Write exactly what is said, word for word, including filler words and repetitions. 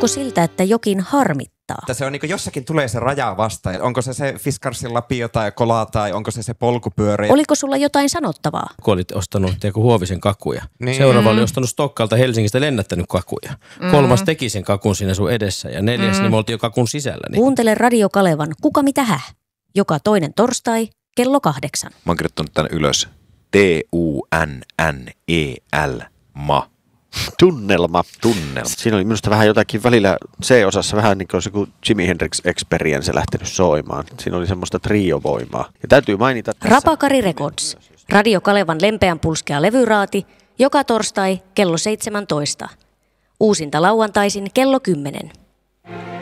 Tuntuuko siltä, että jokin harmittaa? Että se on niin kuin jossakin tulee se raja vastaan. Onko se se Fiskarsin lapio tai kola tai onko se se polkupyörä? Oliko sulla jotain sanottavaa? Kun olit ostanut tiedä, Huovisen kakuja. Niin. Seuraava oli ostanut Stokkalta Helsingistä lennättänyt kakuja. Mm. Kolmas teki sen kakun siinä sun edessä ja neljäs mm. niin me oltiin jo kakun sisällä. Niin. Kuuntele Radio Kalevan Kuka mitä häh? Joka toinen torstai kello kahdeksan. Mä oon kirjoittanut tän ylös. T U N N E L ma. Tunnelma. Tunnelma. Siinä oli minusta vähän jotakin välillä C-osassa vähän niin kuin se kuin Jimi Hendrix Experience lähtenyt soimaan. Siinä oli semmoista triovoimaa. Ja täytyy mainita tässä. Rapakari Records. Radio Kalevan lempeän pulskea levyraati. Joka torstai kello seitsemäntoista. Uusinta lauantaisin kello kymmenen.